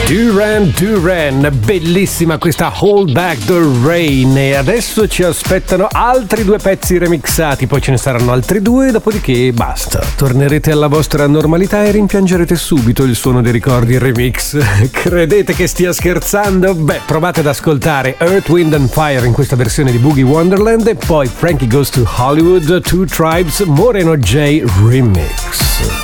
Duran, bellissima questa Hold Back the Rain, e adesso ci aspettano altri 2 pezzi remixati, poi ce ne saranno altri 2, dopodiché basta, tornerete alla vostra normalità e rimpiangerete subito il suono dei ricordi remix. Credete che stia scherzando? Beh, provate ad ascoltare Earth, Wind and Fire in questa versione di Boogie Wonderland e poi Frankie Goes to Hollywood, Two Tribes, Moreno J Remix.